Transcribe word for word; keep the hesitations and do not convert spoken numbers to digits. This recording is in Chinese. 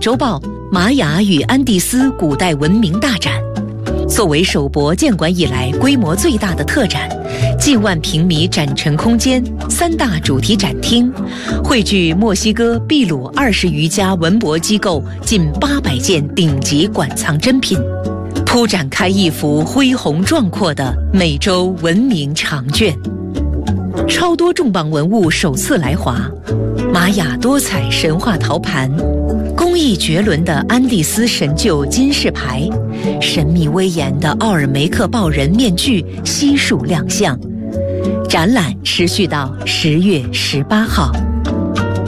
洲报玛雅与安第斯古代文明大展。作为首博建馆以来规模最大的特展，近万平米展陈空间，三大主题展厅，汇聚墨西哥、秘鲁二十余家文博机构近八百件顶级馆藏珍品，铺展开一幅恢宏壮阔的美洲文明长卷。超多重磅文物首次来华，玛雅多彩神话陶盘，工艺绝伦的安第斯神鹫金饰牌，神秘威严的奥尔梅克豹人面具悉数亮相。展览持续到十月十八号。